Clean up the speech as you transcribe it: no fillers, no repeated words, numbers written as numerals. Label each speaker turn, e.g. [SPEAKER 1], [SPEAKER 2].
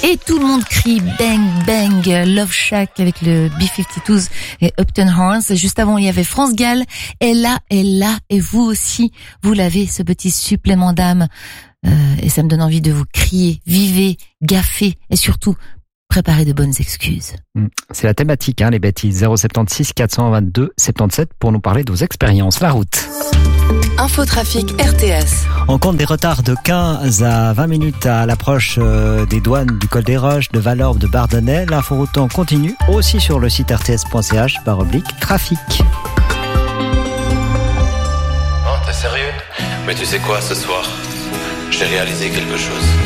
[SPEAKER 1] Et tout le monde crie bang bang Love Shack avec le B-52s et Upton Horns. Juste avant, il y avait France Gall. Et là, et vous aussi, vous l'avez, ce petit supplément d'âme. Et ça me donne envie de vous crier, vivez, gaffez et surtout préparez de bonnes excuses.
[SPEAKER 2] C'est la thématique, les bêtises. 076 422 77 pour nous parler de vos expériences. La route.
[SPEAKER 3] Infotrafic RTS.
[SPEAKER 2] On compte des retards de 15 à 20 minutes à l'approche des douanes du Col des Roches, de Valorbe, de Bardonnay. L'inforoute continue aussi sur le site rts.ch/trafic.
[SPEAKER 4] Oh, t'es sérieux? Mais tu sais quoi, ce soir, j'ai réalisé quelque chose.